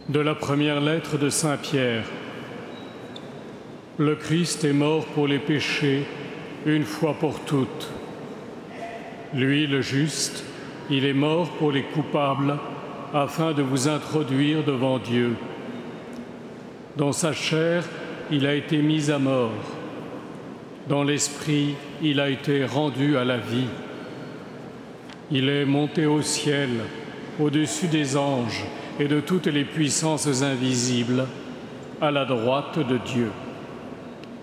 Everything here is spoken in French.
De la première lettre de Saint Pierre. Le Christ est mort pour les péchés, une fois pour toutes. Lui, le juste, il est mort pour les coupables, afin de vous introduire devant Dieu. Dans sa chair, il a été mis à mort. Dans l'esprit, il a été rendu à la vie. Il est monté au ciel, au-dessus des anges et de toutes les puissances invisibles, à la droite de Dieu.